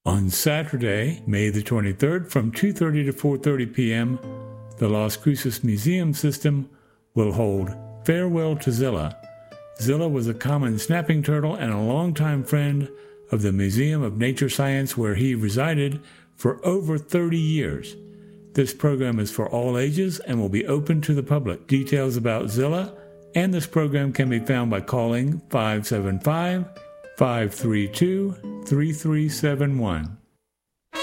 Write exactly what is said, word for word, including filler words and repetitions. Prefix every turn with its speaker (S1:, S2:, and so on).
S1: On Saturday, May the twenty-third, from two thirty to four thirty p.m., the Las Cruces Museum System will hold Farewell to Zilla. Zilla was a common snapping turtle and a longtime friend of the Museum of Nature Science, where he resided for over thirty years. This program is for all ages and will be open to the public. Details about Zilla and this program can be found by calling five seven five, five three two, three three seven one.